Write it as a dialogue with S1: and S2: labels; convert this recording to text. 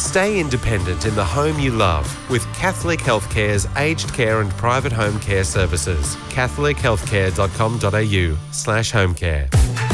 S1: Stay independent in the home you love with Catholic Healthcare's aged care and private home care services. catholichealthcare.com.au/homecare.